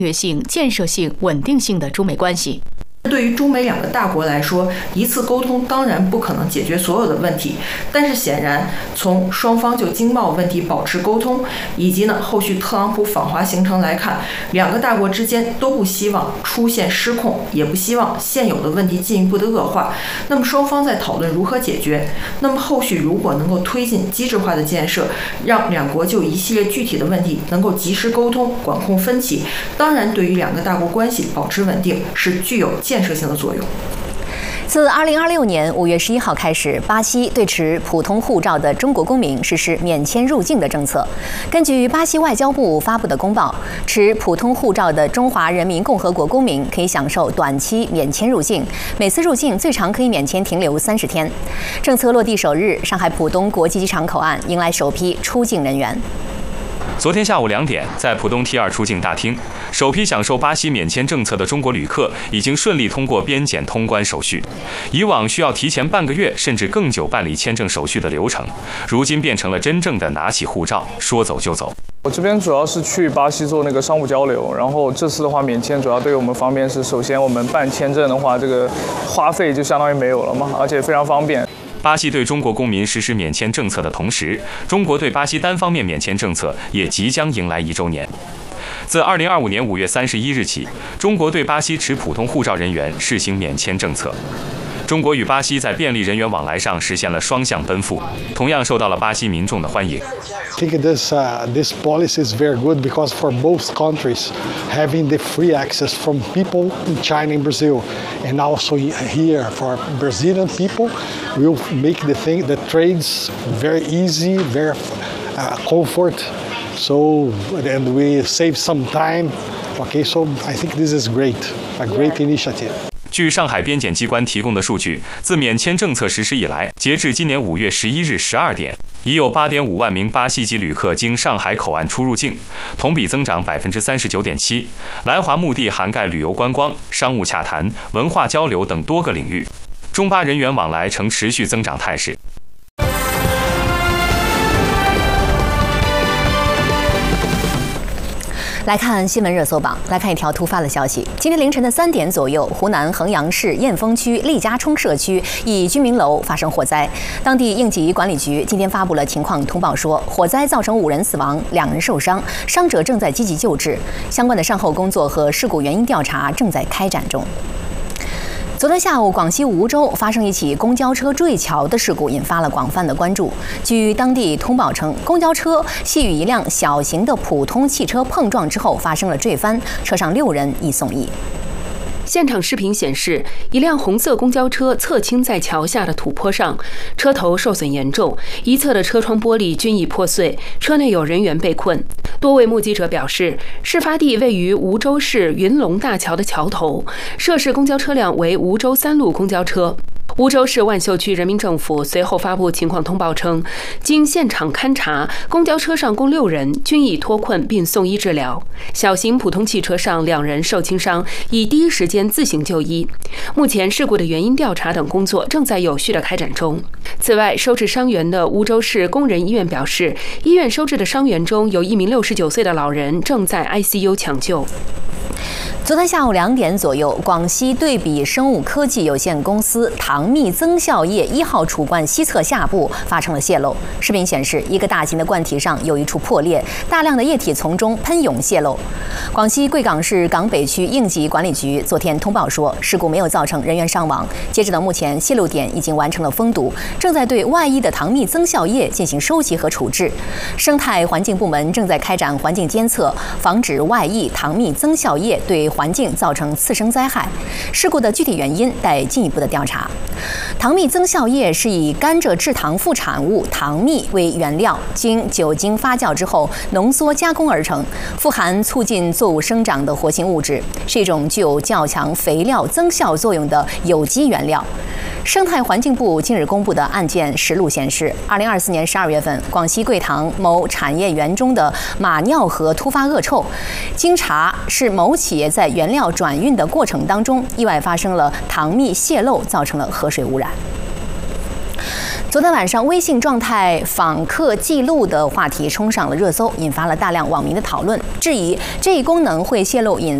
略性、建设性、稳定性的中美关系。 对于中美两个大国来说，一次沟通当然不可能解决所有的问题，但是显然从双方就经贸问题保持沟通，以及后续特朗普访华行程来看，两个大国之间都不希望出现失控，也不希望现有的问题进一步的恶化。那么双方在讨论如何解决。那么后续如果能够推进机制化的建设，让两国就一系列具体的问题能够及时沟通，管控分歧，当然对于两个大国关系保持稳定是具有建设性的作用。 自2026年5月11号开始，巴西对持普通护照的中国公民实施免签入境的政策。根据巴西外交部发布的公报，持普通护照的中华人民共和国公民可以享受短期免签入境，每次入境最长可以免签停留30天。政策落地首日，上海浦东国际机场口岸迎来首批出境人员。 昨天下午2点，在浦东 T2 出境大厅，首批享受巴西免签政策的中国旅客已经顺利通过边检通关手续。以往需要提前半个月甚至更久办理签证手续的流程，如今变成了真正的拿起护照，说走就走。 我这边主要是去巴西做那个商务交流，然后这次的话免签主要对我们方便是，首先我们办签证的话，这个花费就相当于没有了嘛，而且非常方便。 巴西对中国公民实施免签政策的同时，中国对巴西单方面免签政策也即将迎来1周年。自2025年5月31日起，中国对巴西持普通护照人员试行免签政策。中国与巴西在便利人员往来上实现了双向奔赴，同样受到了巴西民众的欢迎。 I think this policy is very good because for both countries, having the free access from people in China and Brazil, and also here for Brazilian people, will make the trades very easy, very comfort. So and we save some time. Okay, so I think this is great, a great initiative. 据上海边检机关提供的数据，自免签政策实施以来，截至今年5月11日12点，已有8.5万名巴西籍旅客经上海口岸出入境，同比增长39.7%。来华目的涵盖旅游观光、商务洽谈、文化交流等多个领域，中巴人员往来呈持续增长态势。 来看新闻热搜榜，来看一条突发的消息。今天凌晨的3点左右，湖南衡阳市燕峰区利家冲社区一居民楼发生火灾。当地应急管理局今天发布了情况通报说，火灾造成5人死亡，2人受伤，伤者正在积极救治。相关的善后工作和事故原因调查正在开展中。昨天下午，广西梧州发生一起公交车坠桥的事故，引发了广泛的关注。据当地通报称，公交车系与一辆小型的普通汽车碰撞之后发生了坠翻，车上6人已送医。 现场视频显示，一辆红色公交车侧倾在桥下的土坡上，车头受损严重，一侧的车窗玻璃均已破碎，车内有人员被困。多位目击者表示，事发地位于梧州市云龙大桥的桥头，涉事公交车辆为梧州3路公交车。梧州市万秀区人民政府随后发布情况通报称，经现场勘查，公交车上共6人，均已脱困并送医治疗。小型普通汽车上2人受轻伤，已第一时间自行就医。目前事故的原因调查等工作正在有序的开展中。此外，收治伤员的梧州市工人医院表示，医院收治的伤员中有1名69岁的老人正在 ICU 抢救。 昨天下午2点左右，广西对比生物科技有限公司糖蜜增效液1号储罐西侧下部发生了泄漏。视频显示，一个大型的罐体上有一处破裂，大量的液体从中喷涌泄漏。广西贵港市港北区应急管理局昨天通报说，事故没有造成人员伤亡。截止到目前，泄漏点已经完成了封堵，正在对外溢的糖蜜增效液进行收集和处置。生态环境部门正在开展环境监测，防止外溢糖蜜增效液对环境造成次生灾害。事故的具体原因待进一步的调查。糖蜜增效液是以甘蔗制糖副产物糖蜜为原料，经酒精发酵之后浓缩加工而成，富含促进作物生长的活性物质，是一种具有较强肥料增效作用的有机原料。生态环境部近日公布的案件实录显示，2024年12月份，广西贵塘某产业园中的马尿河突发恶臭，经查是某企业在原料转运的过程当中意外发生了糖蜜泄漏，造成了河水污染。 昨天晚上，微信状态访客记录的话题冲上了热搜，引发了大量网民的讨论，质疑这一功能会泄露隐